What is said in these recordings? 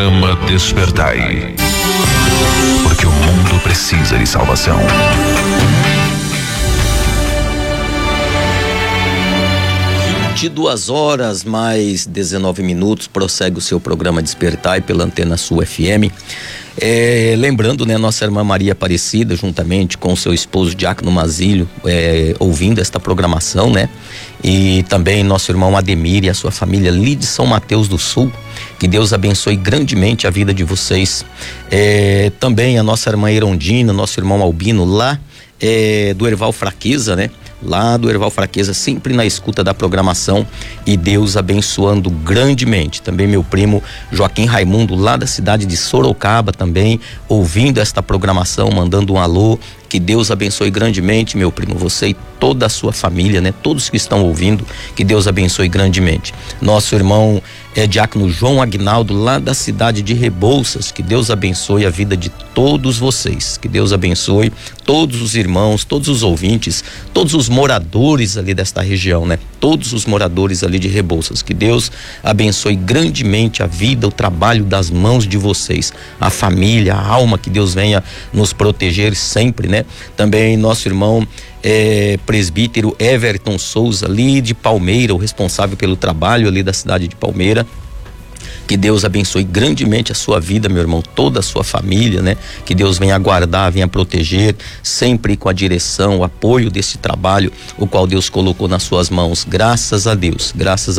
Programa Despertai. Porque o mundo precisa de salvação. 22h mais 19 minutos, prossegue o seu programa Despertai pela Antena Sul FM. Lembrando, né, nossa irmã Maria Aparecida, juntamente com o seu esposo Diácono Mazílio, ouvindo esta programação, né? E também nosso irmão Ademir e a sua família ali de São Mateus do Sul. Que Deus abençoe grandemente a vida de vocês. Também a nossa irmã Erondina, nosso irmão Albino, lá do Erval Fraqueza, né? Lá do Erval Fraqueza, sempre na escuta da programação, e Deus abençoando grandemente. Também meu primo Joaquim Raimundo, lá da cidade de Sorocaba, também ouvindo esta programação, mandando um alô. Que Deus abençoe grandemente, meu primo, você e toda a sua família, né? Todos que estão ouvindo, que Deus abençoe grandemente. Nosso irmão Diácono João Aguinaldo, lá da cidade de Rebouças, que Deus abençoe a vida de todos vocês, que Deus abençoe todos os irmãos, todos os ouvintes, todos os moradores ali desta região, né? Todos os moradores ali de Rebouças, que Deus abençoe grandemente a vida, o trabalho das mãos de vocês, a família, a alma, que Deus venha nos proteger sempre, né? Também nosso irmão presbítero Everton Souza, ali de Palmeira, o responsável pelo trabalho ali da cidade de Palmeira. Que Deus abençoe grandemente a sua vida, meu irmão, toda a sua família, né? Que Deus venha guardar, venha proteger, sempre com a direção, o apoio desse trabalho, o qual Deus colocou nas suas mãos. Graças a Deus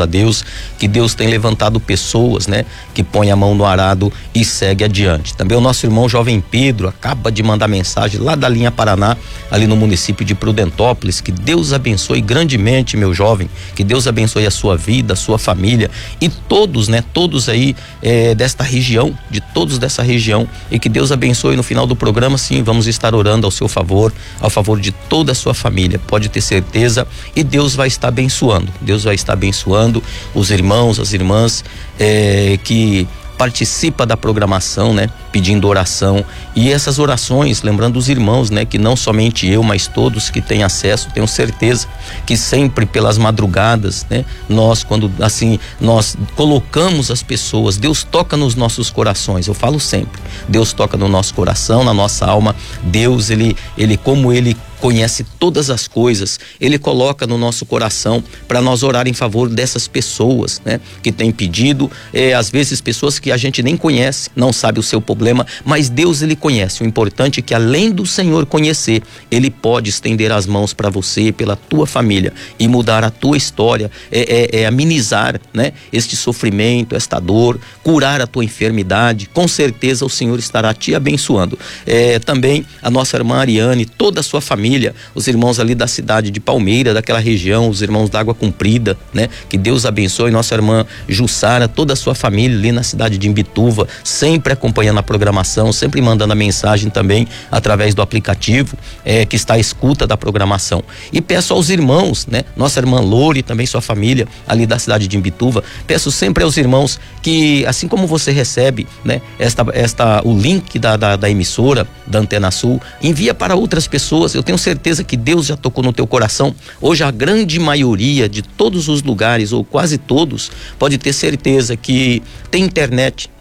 que Deus tem levantado pessoas, né? Que põe a mão no arado e segue adiante. Também o nosso irmão Jovem Pedro acaba de mandar mensagem lá da linha Paraná, ali no município de Prudentópolis. Que Deus abençoe grandemente, meu jovem, que Deus abençoe a sua vida, a sua família e todos, né? Todos aí desta região, de todos dessa região, e que Deus abençoe. No final do programa, sim, vamos estar orando ao seu favor, ao favor de toda a sua família, pode ter certeza, e Deus vai estar abençoando os irmãos, as irmãs que participa da programação, né? Pedindo oração, e essas orações, lembrando os irmãos, né? Que não somente eu, mas todos que têm acesso, tenho certeza que sempre pelas madrugadas, né? Nós, quando assim, nós colocamos as pessoas, Deus toca nos nossos corações, eu falo sempre, Deus toca no nosso coração, na nossa alma. Deus, ele como ele conhece todas as coisas, ele coloca no nosso coração para nós orar em favor dessas pessoas, né? Que têm pedido, às vezes pessoas que a gente nem conhece, não sabe o seu problema, mas Deus, ele conhece. O importante é que, além do Senhor conhecer, ele pode estender as mãos para você, pela tua família, e mudar a tua história, amenizar, né? Este sofrimento, esta dor, curar a tua enfermidade. Com certeza o Senhor estará te abençoando. Também a nossa irmã Ariane, toda a sua família, os irmãos ali da cidade de Palmeira, daquela região, os irmãos da Água Comprida, né? Que Deus abençoe nossa irmã Jussara, toda a sua família ali na cidade de Imbituva, sempre acompanhando a programação, sempre mandando a mensagem também através do aplicativo, que está à escuta da programação. E peço aos irmãos, né? Nossa irmã Lore e também sua família ali da cidade de Imbituva, peço sempre aos irmãos que, assim como você recebe, né? O link da emissora da Antena Sul, envia para outras pessoas. Eu tenho certeza que Deus já tocou no teu coração. Hoje a grande maioria de todos os lugares, ou quase todos, pode ter certeza que tem internet,